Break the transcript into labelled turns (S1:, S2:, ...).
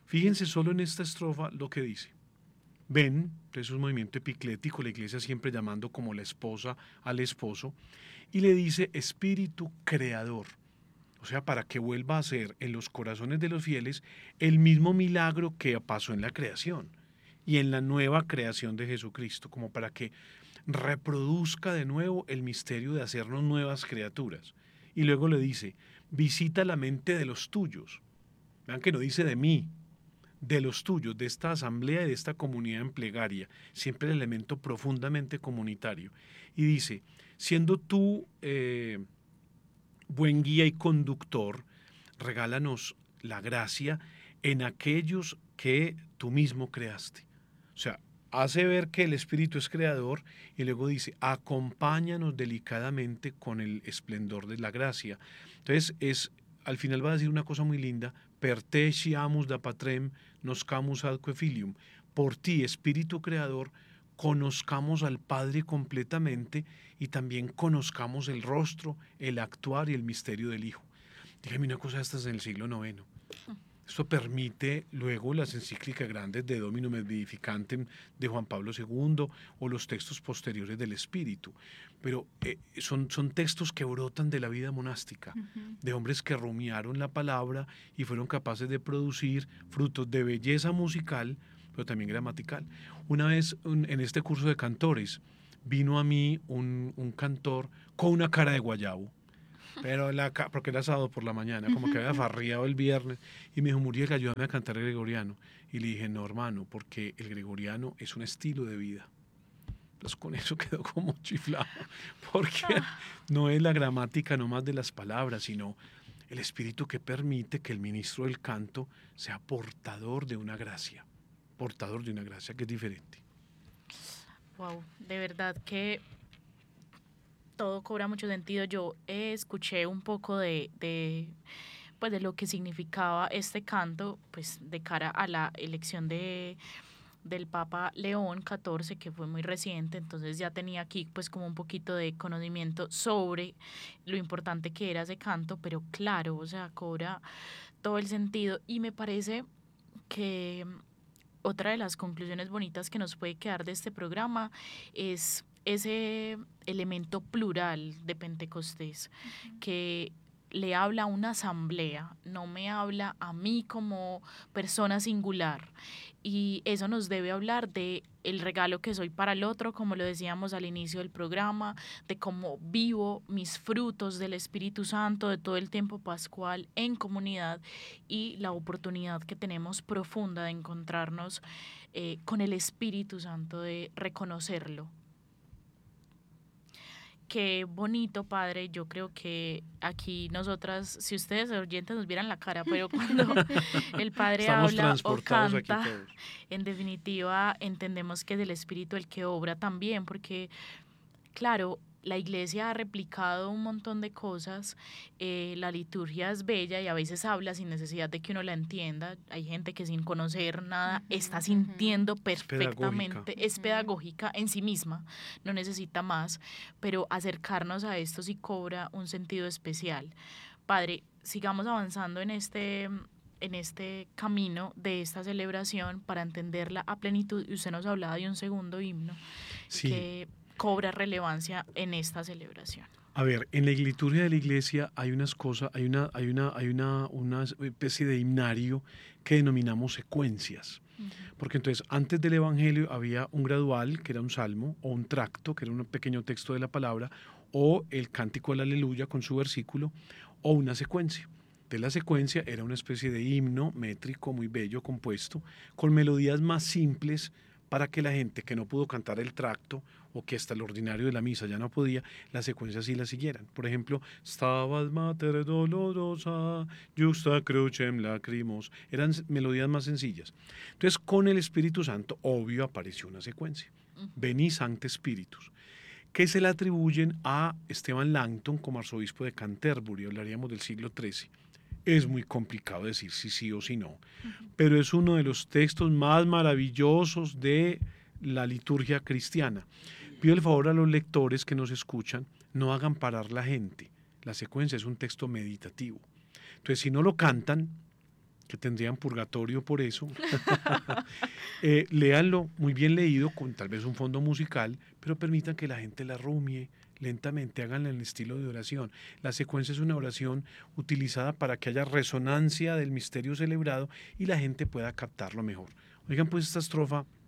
S1: Fíjense solo en esta estrofa lo que dice. Ven, es un movimiento epiclético, la iglesia siempre llamando como la esposa al esposo, y le dice espíritu creador. O sea, para que vuelva a ser en los corazones de los fieles el mismo milagro que pasó en la creación y en la nueva creación de Jesucristo, como para que reproduzca de nuevo el misterio de hacernos nuevas criaturas. Y luego le dice, visita la mente de los tuyos. Vean que no dice de mí, de los tuyos, de esta asamblea y de esta comunidad en plegaria, siempre el elemento profundamente comunitario. Y dice, siendo tú buen guía y conductor, regálanos la gracia en aquellos que tú mismo creaste. O sea, hace ver que el Espíritu es creador y luego dice, acompáñanos delicadamente con el esplendor de la gracia. Entonces, al final va a decir una cosa muy linda, per te sciamus da patrem noscamus adque filium. Por ti, Espíritu Creador, conozcamos al Padre completamente y también conozcamos el rostro, el actuar y el misterio del Hijo. Dígame una cosa, esta es en el siglo IX. Esto permite luego las encíclicas grandes de Dominum et Vivificantem de Juan Pablo II o los textos posteriores del Espíritu. Pero son textos que brotan de la vida monástica, de hombres que rumiaron la palabra y fueron capaces de producir frutos de belleza musical, pero también gramatical. Una vez en este curso de cantores vino a mí un cantor con una cara de guayabo, pero porque era sábado por la mañana, como que había farreado el viernes, y me dijo, Muriel, ayúdame a cantar el gregoriano. Y le dije, no, hermano, porque el gregoriano es un estilo de vida. Entonces con eso quedó como chiflado, porque no es la gramática nomás de las palabras, sino el espíritu que permite que el ministro del canto sea portador de una gracia que es diferente.
S2: Wow, de verdad que todo cobra mucho sentido. Yo escuché un poco pues de lo que significaba este canto, pues de cara a la elección del Papa León XIV, que fue muy reciente, entonces ya tenía aquí pues como un poquito de conocimiento sobre lo importante que era ese canto, pero claro, o sea, cobra todo el sentido y me parece que otra de las conclusiones bonitas que nos puede quedar de este programa es ese elemento plural de Pentecostés, que le habla a una asamblea, no me habla a mí como persona singular. Y eso nos debe hablar de el regalo que soy para el otro, como lo decíamos al inicio del programa, de cómo vivo mis frutos del Espíritu Santo, de todo el tiempo pascual en comunidad y la oportunidad que tenemos profunda de encontrarnos con el Espíritu Santo, de reconocerlo. Qué bonito, padre. Yo creo que aquí nosotras, si ustedes oyentes nos vieran la cara, pero cuando el padre
S1: Estamos
S2: habla o
S1: transportados aquí
S2: canta,
S1: todos.
S2: en definitiva entendemos que es el Espíritu el que obra también, porque claro, la iglesia ha replicado un montón de cosas, la liturgia es bella y a veces habla sin necesidad de que uno la entienda. Hay gente que sin conocer nada está sintiendo perfectamente, es pedagógica en sí misma, no necesita más, pero acercarnos a esto sí cobra un sentido especial. Padre, sigamos avanzando en este camino de esta celebración para entenderla a plenitud. Y usted nos hablaba de un segundo himno
S1: Sí.
S2: que cobra relevancia en esta celebración.
S1: A ver, en la liturgia de la iglesia hay unas cosas, una especie de himnario que denominamos secuencias. Porque entonces antes del Evangelio había un gradual, que era un salmo, o un tracto, que era un pequeño texto de la palabra, o el cántico del aleluya con su versículo, o una secuencia. De la secuencia era una especie de himno métrico muy bello, compuesto, con melodías más simples para que la gente que no pudo cantar el tracto o que hasta el ordinario de la misa ya no podía, la secuencia sí la siguieran. Por ejemplo, Stabat Mater dolorosa, justa crucem lacrimos. Eran melodías más sencillas. Entonces, con el Espíritu Santo, obvio, apareció una secuencia. Veni Sancte Spiritus, que se le atribuyen a Esteban Langton como arzobispo de Canterbury, hablaríamos del siglo XIII. Es muy complicado decir si sí o si no, pero es uno de los textos más maravillosos de la liturgia cristiana. Pido el favor a los lectores que nos escuchan, no hagan parar la gente. La secuencia es un texto meditativo. Entonces, si no lo cantan, que tendrían purgatorio por eso. Léanlo muy bien leído, con tal vez un fondo musical, pero permitan que la gente la rumie lentamente, háganla en el estilo de oración. La secuencia es una oración utilizada para que haya resonancia del misterio celebrado y la gente pueda captarlo mejor. Oigan, pues esta estrofa